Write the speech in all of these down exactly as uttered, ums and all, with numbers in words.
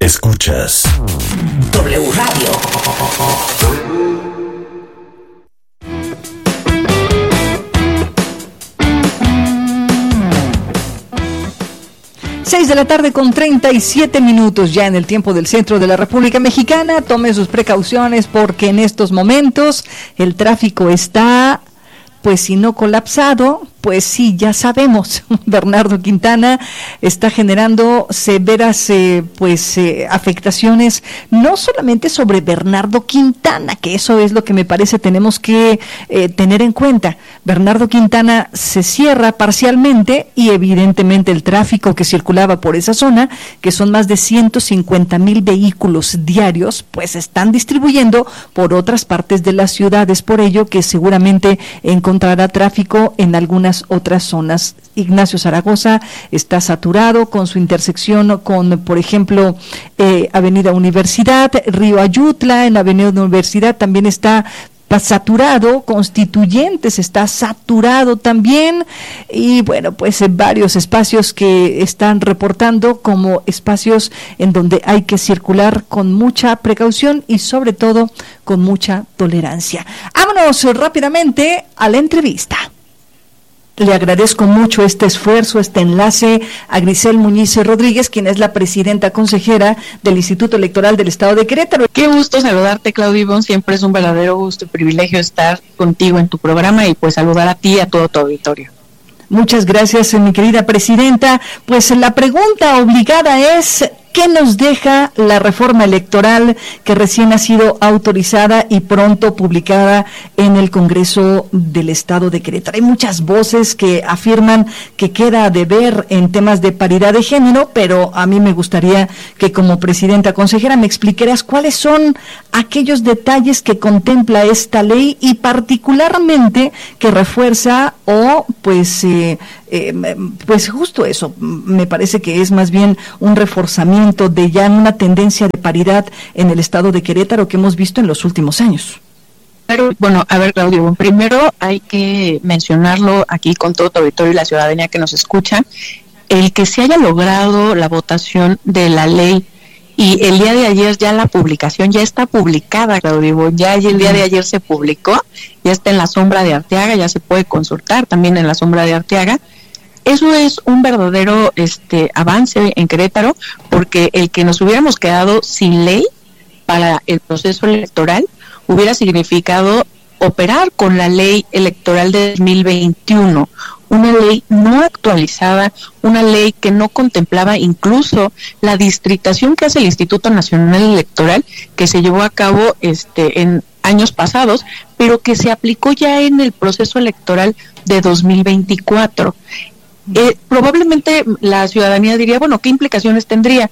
Escuchas W Radio. Seis de la tarde con treinta y siete minutos ya en el tiempo del centro de la República Mexicana. Tome sus precauciones porque en estos momentos el tráfico está, pues si no colapsado, pues sí, ya sabemos, Bernardo Quintana está generando severas eh, pues eh, afectaciones, no solamente sobre Bernardo Quintana, que eso es lo que me parece tenemos que eh, tener en cuenta. Bernardo Quintana se cierra parcialmente y evidentemente el tráfico que circulaba por esa zona, que son más de ciento cincuenta mil vehículos diarios, pues se están distribuyendo por otras partes de las ciudades, por ello que seguramente encontrará tráfico en algunas otras zonas. Ignacio Zaragoza está saturado con su intersección con, por ejemplo, eh, Avenida Universidad, Río Ayutla, en la Avenida Universidad también está saturado, Constituyentes está saturado también, y bueno, pues en varios espacios que están reportando como espacios en donde hay que circular con mucha precaución y sobre todo con mucha tolerancia. Vámonos rápidamente a la entrevista. Le agradezco mucho este esfuerzo, este enlace a Grisel Muñiz Rodríguez, quien es la presidenta consejera del Instituto Electoral del Estado de Querétaro. Qué gusto saludarte, Claudio Ivonne, siempre es un verdadero gusto y privilegio estar contigo en tu programa y pues saludar a ti y a todo tu auditorio. Muchas gracias, mi querida presidenta. Pues la pregunta obligada es, ¿qué nos deja la reforma electoral que recién ha sido autorizada y pronto publicada en el Congreso del Estado de Querétaro? Hay muchas voces que afirman que queda a deber en temas de paridad de género, pero a mí me gustaría que como presidenta consejera me explicaras cuáles son aquellos detalles que contempla esta ley y particularmente que refuerza o pues eh, eh, pues justo eso, me parece que es más bien un reforzamiento de ya una tendencia de paridad en el estado de Querétaro que hemos visto en los últimos años. Pero, bueno, a ver, Claudio, primero hay que mencionarlo aquí con todo tu auditorio y la ciudadanía que nos escucha, el que se haya logrado la votación de la ley y el día de ayer ya la publicación ya está publicada, Claudio, ya el día de ayer se publicó, ya está en la sombra de Arteaga, ya se puede consultar también en la sombra de Arteaga. Eso es un verdadero este avance en Querétaro, porque el que nos hubiéramos quedado sin ley para el proceso electoral hubiera significado operar con la ley electoral de dos mil veintiuno, una ley no actualizada, una ley que no contemplaba incluso la distritación que hace el Instituto Nacional Electoral, que se llevó a cabo este en años pasados, pero que se aplicó ya en el proceso electoral de dos mil veinticuatro. Eh, probablemente la ciudadanía diría, bueno, ¿qué implicaciones tendría?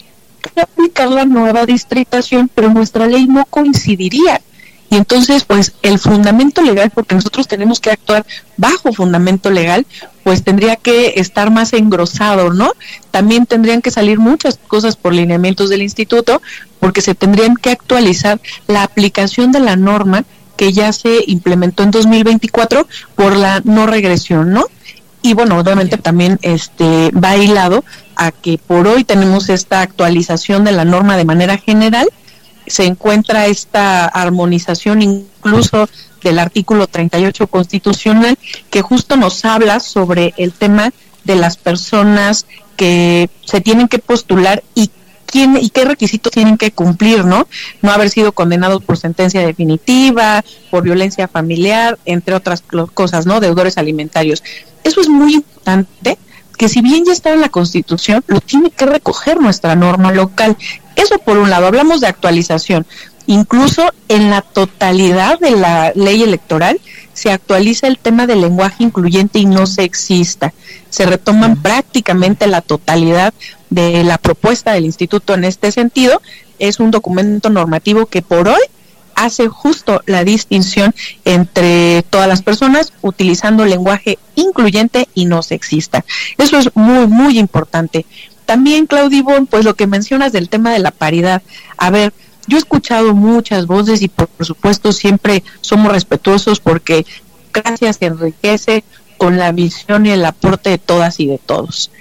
Que aplicar la nueva distritación, pero nuestra ley no coincidiría. Y entonces, pues, el fundamento legal, porque nosotros tenemos que actuar bajo fundamento legal, pues tendría que estar más engrosado, ¿no? También tendrían que salir muchas cosas por lineamientos del instituto, porque se tendrían que actualizar la aplicación de la norma que ya se implementó en dos mil veinticuatro por la no regresión, ¿no? Y bueno, obviamente también este va hilado a que por hoy tenemos esta actualización de la norma de manera general, se encuentra esta armonización incluso del artículo treinta y ocho constitucional, que justo nos habla sobre el tema de las personas que se tienen que postular y quién y qué requisitos tienen que cumplir, ¿no? No haber sido condenados por sentencia definitiva, por violencia familiar, entre otras cosas, ¿no? Deudores alimentarios. Eso es muy importante, que si bien ya está en la Constitución, lo tiene que recoger nuestra norma local. Eso por un lado, hablamos de actualización. Incluso en la totalidad de la ley electoral se actualiza el tema del lenguaje incluyente y no sexista. Se retoman prácticamente la totalidad de la propuesta del instituto en este sentido. Es un documento normativo que por hoy hace justo la distinción entre todas las personas utilizando lenguaje incluyente y no sexista. Eso es muy, muy importante. También, Claudio Ivonne, pues lo que mencionas del tema de la paridad. A ver, yo he escuchado muchas voces y por, por supuesto siempre somos respetuosos porque gracias se enriquece con la visión y el aporte de todas y de todos.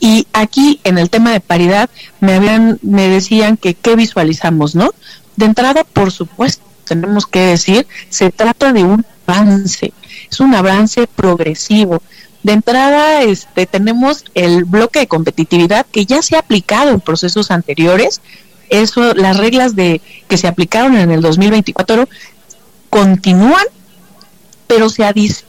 Y aquí en el tema de paridad me habían, me decían que qué visualizamos, ¿no? De entrada, por supuesto, tenemos que decir, se trata de un avance, es un avance progresivo. De entrada, este, tenemos el bloque de competitividad que ya se ha aplicado en procesos anteriores. Eso, las reglas de que se aplicaron en el dos mil veinticuatro continúan, pero se adiciona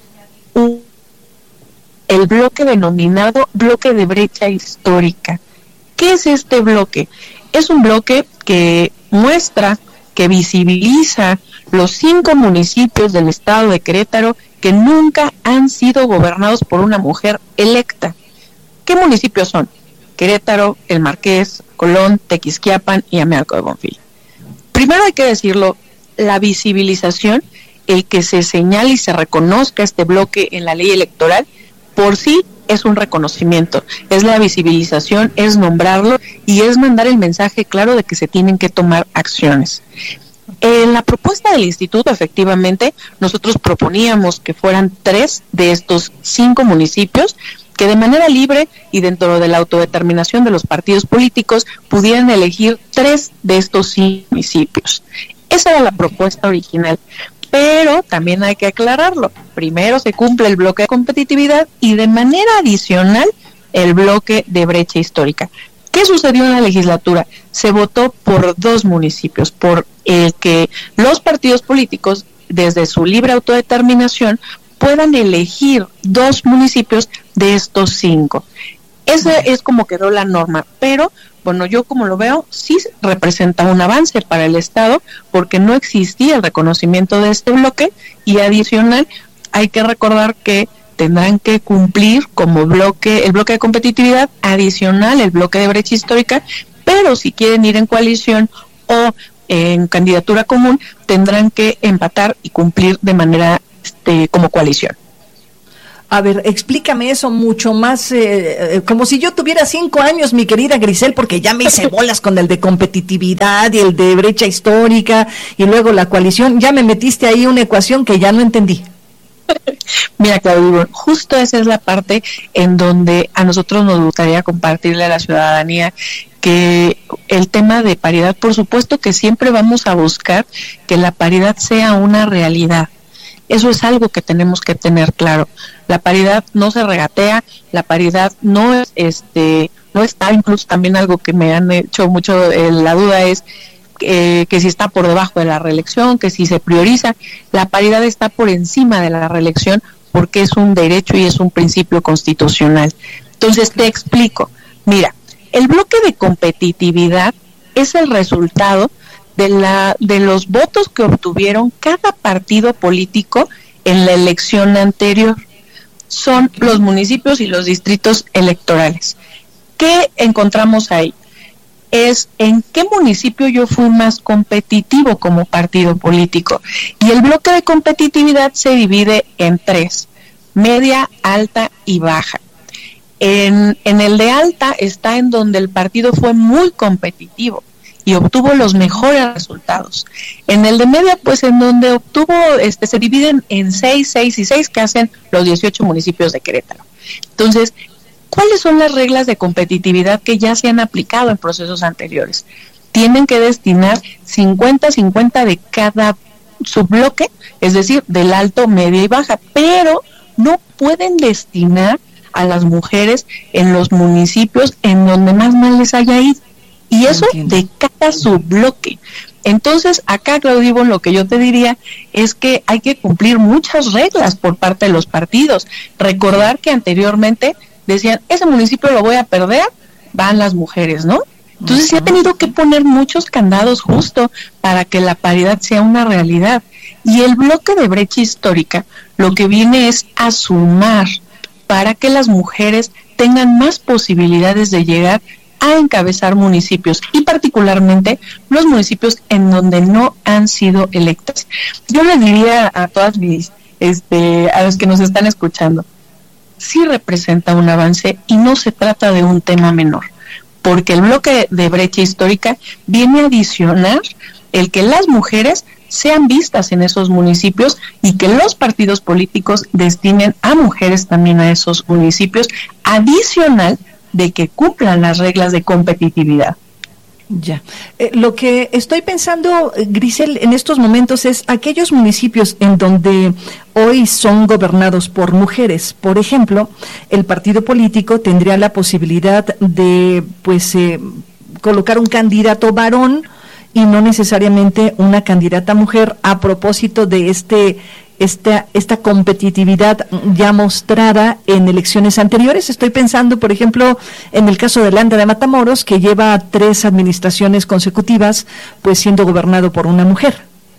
el bloque denominado bloque de brecha histórica. ¿Qué es este bloque? Es un bloque que muestra, que visibiliza los cinco municipios del estado de Querétaro que nunca han sido gobernados por una mujer electa. ¿Qué municipios son? Querétaro, El Marqués, Colón, Tequisquiapan y Amealco de Bonfil. Primero hay que decirlo, la visibilización, el que se señale y se reconozca este bloque en la ley electoral, por sí es un reconocimiento, es la visibilización, es nombrarlo y es mandar el mensaje claro de que se tienen que tomar acciones. En la propuesta del instituto, efectivamente, nosotros proponíamos que fueran tres de estos cinco municipios que de manera libre y dentro de la autodeterminación de los partidos políticos pudieran elegir tres de estos cinco municipios. Esa era la propuesta original. Pero también hay que aclararlo. Primero se cumple el bloque de competitividad y de manera adicional el bloque de brecha histórica. ¿Qué sucedió en la legislatura? Se votó por dos municipios, por el que los partidos políticos, desde su libre autodeterminación, puedan elegir dos municipios de estos cinco. Esa es como quedó la norma, pero bueno, yo como lo veo, sí representa un avance para el Estado, porque no existía el reconocimiento de este bloque, y adicional, hay que recordar que tendrán que cumplir como bloque, el bloque de competitividad, adicional el bloque de brecha histórica, pero si quieren ir en coalición o en candidatura común, tendrán que empatar y cumplir de manera este, como coalición. A ver, explícame eso mucho más, eh, como si yo tuviera cinco años, mi querida Grisel, porque ya me hice bolas con el de competitividad y el de brecha histórica y luego la coalición. Ya me metiste ahí una ecuación que ya no entendí. Mira, Claudio, justo esa es la parte en donde a nosotros nos gustaría compartirle a la ciudadanía que el tema de paridad, por supuesto que siempre vamos a buscar que la paridad sea una realidad. Eso es algo que tenemos que tener claro. La paridad no se regatea, la paridad no es, este, no está, incluso también algo que me han hecho mucho eh, la duda es eh, que si está por debajo de la reelección, que si se prioriza, la paridad está por encima de la reelección porque es un derecho y es un principio constitucional. Entonces te explico. Mira, el bloque de competitividad es el resultado de la de los votos que obtuvieron cada partido político en la elección anterior. Son los municipios y los distritos electorales. ¿Qué encontramos ahí? Es en qué municipio yo fui más competitivo como partido político. Y el bloque de competitividad se divide en tres: media, alta y baja. En, en el de alta está en donde el partido fue muy competitivo y obtuvo los mejores resultados. En el de media, pues en donde obtuvo, este, se dividen en seis, seis y seis, que hacen los dieciocho municipios de Querétaro. Entonces, ¿cuáles son las reglas de competitividad que ya se han aplicado en procesos anteriores? Tienen que destinar cincuenta cincuenta de cada subbloque, es decir, del alto, media y baja, pero no pueden destinar a las mujeres en los municipios en donde más mal les haya ido. Y eso Entiendo. de cada subbloque. Entonces, acá, Claudio, lo que yo te diría es que hay que cumplir muchas reglas por parte de los partidos. Recordar que anteriormente decían, ese municipio lo voy a perder, van las mujeres, ¿no? Entonces, se ha tenido que poner muchos candados justo para que la paridad sea una realidad. Y el bloque de brecha histórica lo que viene es a sumar para que las mujeres tengan más posibilidades de llegar a encabezar municipios, y particularmente los municipios en donde no han sido electas. Yo les diría a todas mis, este, a los que nos están escuchando, sí representa un avance y no se trata de un tema menor, porque el bloque de brecha histórica viene a adicionar el que las mujeres sean vistas en esos municipios y que los partidos políticos destinen a mujeres también a esos municipios, adicional de que cumplan las reglas de competitividad. Ya. Eh, lo que estoy pensando, Grisel, en estos momentos es aquellos municipios en donde hoy son gobernados por mujeres. Por ejemplo, el partido político tendría la posibilidad de, pues, eh, colocar un candidato varón y no necesariamente una candidata mujer, a propósito de este esta esta competitividad ya mostrada en elecciones anteriores. Estoy pensando, por ejemplo, en el caso de Landa de Matamoros, que lleva tres administraciones consecutivas pues siendo gobernado por una mujer.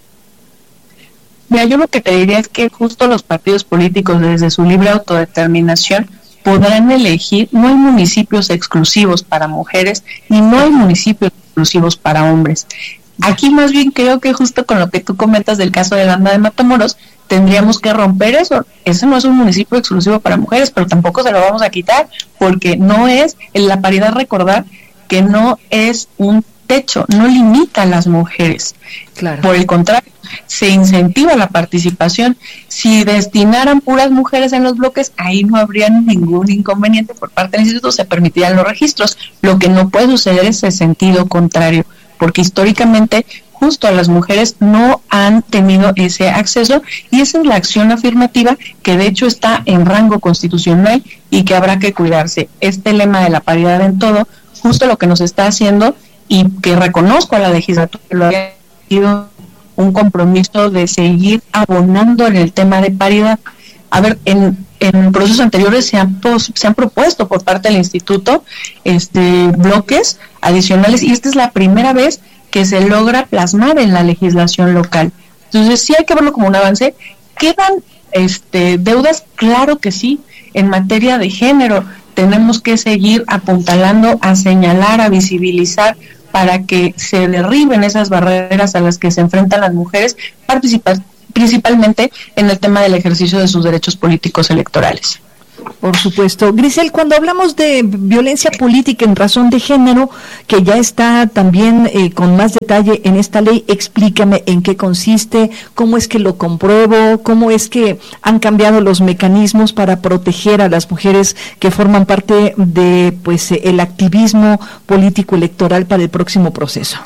Mira, yo lo que te diría es que justo los partidos políticos, desde su libre autodeterminación, podrán elegir. No hay municipios exclusivos para mujeres y no hay municipios exclusivos para hombres. Aquí más bien creo que justo con lo que tú comentas del caso de Landa de Matamoros, tendríamos que romper eso. Ese no es un municipio exclusivo para mujeres, pero tampoco se lo vamos a quitar, porque no es, en la paridad, recordar que no es un techo, no limita a las mujeres. Claro. Por el contrario, se incentiva la participación. Si destinaran puras mujeres en los bloques, ahí no habría ningún inconveniente por parte del instituto, se permitirían los registros. Lo que no puede suceder es el sentido contrario, porque históricamente justo a las mujeres no han tenido ese acceso, y esa es la acción afirmativa que de hecho está en rango constitucional y que habrá que cuidarse. Este lema de la paridad en todo, justo lo que nos está haciendo, y que reconozco a la legislatura que lo haya sido un compromiso de seguir abonando en el tema de paridad. A ver, en en procesos anteriores se han pos, se han propuesto por parte del instituto este bloques adicionales, y esta es la primera vez que se logra plasmar en la legislación local. Entonces sí hay que verlo como un avance. ¿Quedan este deudas? Claro que sí. En materia de género tenemos que seguir apuntalando a señalar, a visibilizar, para que se derriben esas barreras a las que se enfrentan las mujeres, participar principalmente en el tema del ejercicio de sus derechos políticos electorales. Por supuesto. Grisel, cuando hablamos de violencia política en razón de género, que ya está también eh, con más detalle en esta ley, explícame en qué consiste, cómo es que lo compruebo, cómo es que han cambiado los mecanismos para proteger a las mujeres que forman parte de pues el activismo político electoral para el próximo proceso.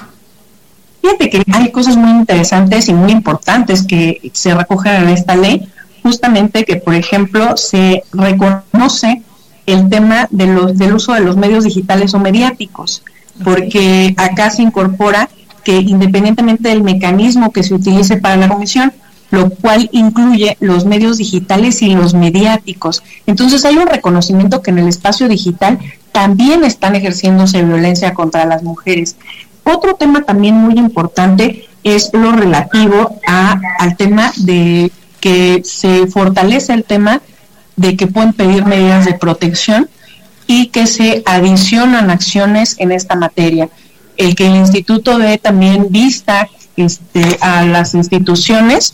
Fíjate que hay cosas muy interesantes y muy importantes que se recogen en esta ley. Justamente que, por ejemplo, se reconoce el tema de los del uso de los medios digitales o mediáticos, porque acá se incorpora que independientemente del mecanismo que se utilice para la comisión, lo cual incluye los medios digitales y los mediáticos. Entonces hay un reconocimiento que en el espacio digital también están ejerciéndose violencia contra las mujeres. Otro tema también muy importante es lo relativo a al tema de que se fortalece el tema de que pueden pedir medidas de protección y que se adicionan acciones en esta materia. El que el instituto dé también vista este, a las instituciones,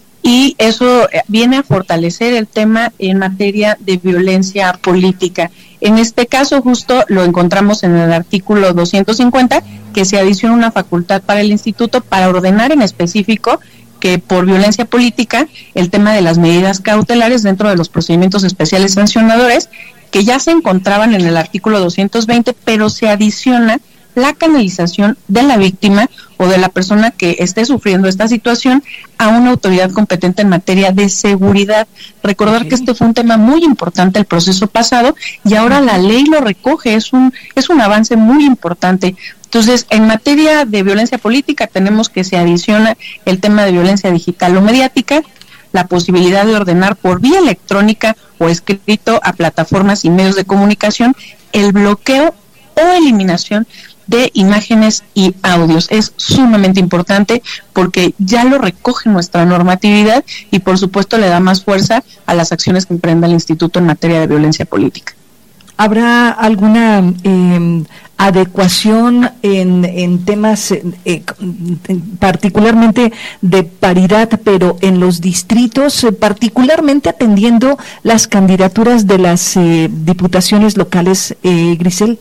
y eso viene a fortalecer el tema en materia de violencia política. En este caso justo lo encontramos en el artículo doscientos cincuenta, que se adiciona una facultad para el instituto para ordenar en específico que por violencia política el tema de las medidas cautelares dentro de los procedimientos especiales sancionadores, que ya se encontraban en el artículo doscientos veinte, pero se adiciona la canalización de la víctima o de la persona que esté sufriendo esta situación a una autoridad competente en materia de seguridad. Recordar okay. que este fue un tema muy importante el proceso pasado, y ahora la ley lo recoge, es un es un avance muy importante. Entonces, en materia de violencia política tenemos que se adiciona el tema de violencia digital o mediática, la posibilidad de ordenar por vía electrónica o escrito a plataformas y medios de comunicación el bloqueo o eliminación de imágenes y audios. Es sumamente importante porque ya lo recoge nuestra normatividad y por supuesto le da más fuerza a las acciones que emprenda el instituto en materia de violencia política. ¿Habrá alguna eh, adecuación en, en temas eh, particularmente de paridad, pero en los distritos, eh, particularmente atendiendo las candidaturas de las eh, diputaciones locales, eh, Grisel?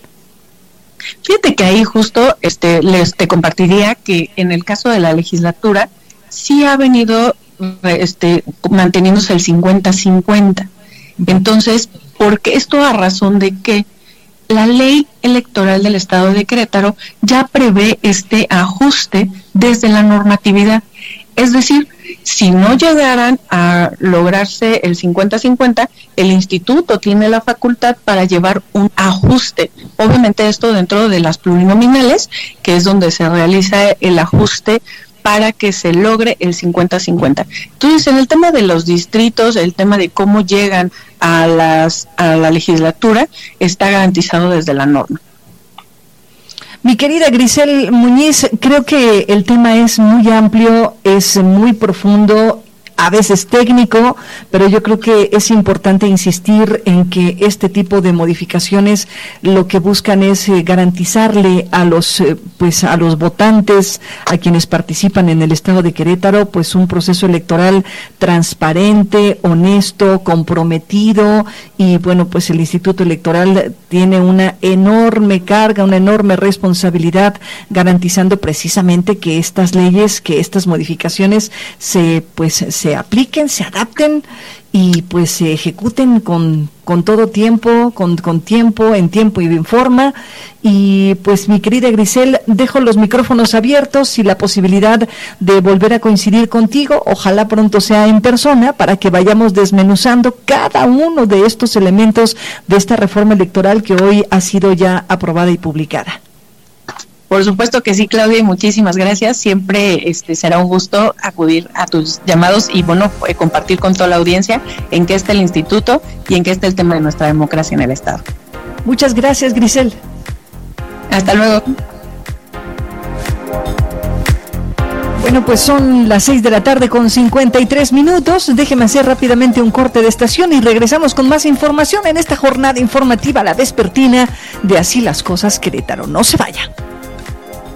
Fíjate que ahí justo este les te compartiría que en el caso de la legislatura sí ha venido este manteniéndose el cincuenta cincuenta. Entonces, porque esto a razón de que la ley electoral del Estado de Querétaro ya prevé este ajuste desde la normatividad. Es decir, si no llegaran a lograrse el cincuenta cincuenta, el instituto tiene la facultad para llevar un ajuste. Obviamente esto dentro de las plurinominales, que es donde se realiza el ajuste para que se logre el cincuenta cincuenta. Entonces, en el tema de los distritos, el tema de cómo llegan a las a la legislatura, está garantizado desde la norma. Mi querida Grisel Muñiz, creo que el tema es muy amplio, es muy profundo, a veces técnico, pero yo creo que es importante insistir en que este tipo de modificaciones lo que buscan es eh, garantizarle a los eh, pues a los votantes, a quienes participan en el estado de Querétaro, pues un proceso electoral transparente, honesto, comprometido, y bueno, pues el Instituto Electoral tiene una enorme carga, una enorme responsabilidad, garantizando precisamente que estas leyes, que estas modificaciones se pues se apliquen, se adapten y pues se ejecuten con, con todo tiempo, con, con tiempo, en tiempo y en forma. Y pues mi querida Grisel, dejo los micrófonos abiertos y la posibilidad de volver a coincidir contigo, ojalá pronto sea en persona, para que vayamos desmenuzando cada uno de estos elementos de esta reforma electoral que hoy ha sido ya aprobada y publicada. Por supuesto que sí, Claudia, y muchísimas gracias. Siempre este será un gusto acudir a tus llamados y, bueno, eh, compartir con toda la audiencia en qué está el instituto y en qué está el tema de nuestra democracia en el Estado. Muchas gracias, Grisel. Hasta luego. Bueno, pues son las seis de la tarde con cincuenta y tres minutos. Déjeme hacer rápidamente un corte de estación y regresamos con más información en esta jornada informativa, la vespertina de Así las Cosas Querétaro. No se vaya.